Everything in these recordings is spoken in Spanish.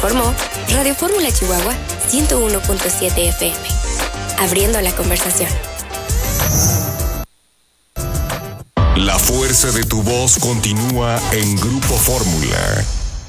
Informó Radio Fórmula Chihuahua 101.7 FM. Abriendo la conversación. La fuerza de tu voz continúa en Grupo Fórmula.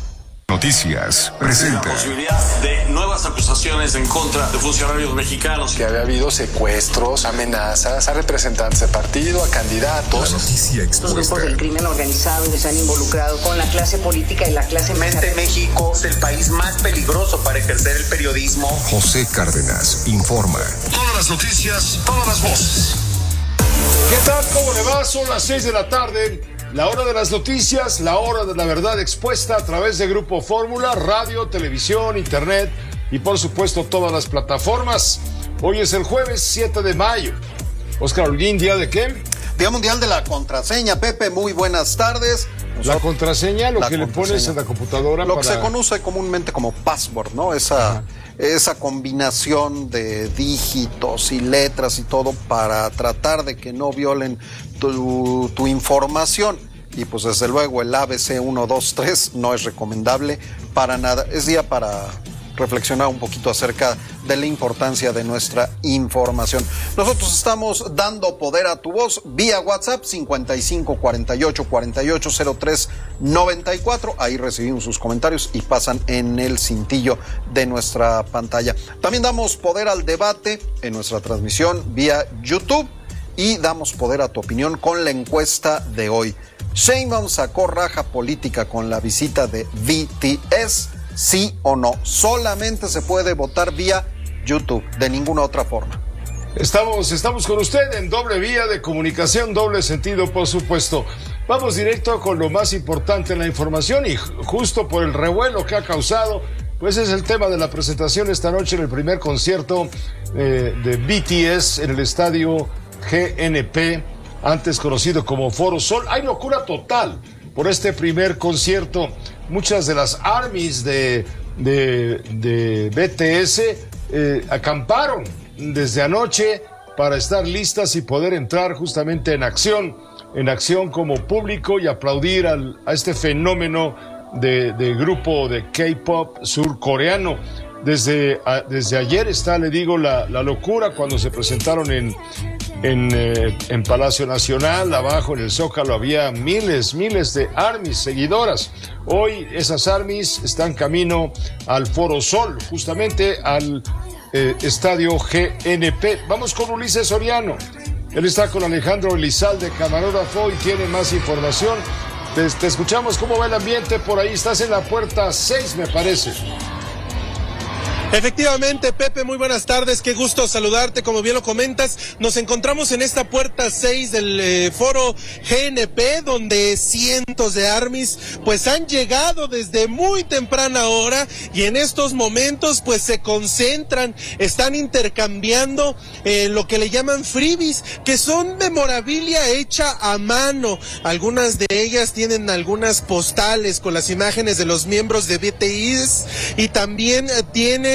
Noticias presenta. La posibilidad de nuevas acusaciones en contra de funcionarios mexicanos. Que había habido secuestros, amenazas a representantes de partido, a candidatos. La noticia expuesta. Los grupos del crimen organizado que se han involucrado con la clase política y la clase empresarial. México es el país más peligroso para ejercer el periodismo. José Cárdenas informa. Todas las noticias, todas las voces. ¿Qué tal? ¿Cómo le va? Son las 6 de la tarde. La hora de las noticias, la hora de la verdad expuesta a través de Grupo Fórmula, radio, televisión, internet y por supuesto todas las plataformas. Hoy es el jueves 7 de mayo. Oscar Holguín, ¿día de qué? Día Mundial de la Contraseña. Pepe, muy buenas tardes. La contraseña, lo que le pones en la computadora. Lo que se conoce comúnmente como password, ¿no? Esa combinación de dígitos y letras y todo para tratar de que no violen tu información. Y pues desde luego el ABC 1, 2, 3 no es recomendable para nada. Es día para reflexionar un poquito acerca de la importancia de nuestra información. Nosotros estamos dando poder a tu voz vía WhatsApp 55 48 48 03 94. Ahí recibimos sus comentarios y pasan en el cintillo de nuestra pantalla. También damos poder al debate en nuestra transmisión vía YouTube y damos poder a tu opinión con la encuesta de hoy. Sheinbaum sacó raja política con la visita de BTS. ¿Sí o no? Solamente se puede votar vía YouTube, de ninguna otra forma. Estamos con usted en doble vía de comunicación, doble sentido, por supuesto. Vamos directo con lo más importante en la información y justo por el revuelo que ha causado, pues es el tema de la presentación esta noche en el primer concierto de BTS en el estadio GNP, antes conocido como Foro Sol. Hay locura total por este primer concierto. Muchas de las ARMYs de BTS acamparon desde anoche para estar listas y poder entrar justamente en acción como público y aplaudir a este fenómeno de grupo de K-pop surcoreano. Desde ayer está, le digo, la locura cuando se presentaron en Palacio Nacional. Abajo en el Zócalo había miles de ARMYs seguidoras. Hoy esas ARMYs están camino al Foro Sol, justamente al estadio GNP. Vamos con Ulises Soriano. Él está con Alejandro Elizalde, camarógrafo, y tiene más información. Te escuchamos. ¿Cómo va el ambiente por ahí? Estás en la puerta 6, me parece. Efectivamente, Pepe, muy buenas tardes, qué gusto saludarte, como bien lo comentas, nos encontramos en esta puerta 6 del foro GNP, donde cientos de ARMYs pues han llegado desde muy temprana hora y en estos momentos pues se concentran, están intercambiando lo que le llaman freebies, que son memorabilia hecha a mano. Algunas de ellas tienen algunas postales con las imágenes de los miembros de BTS y también tienen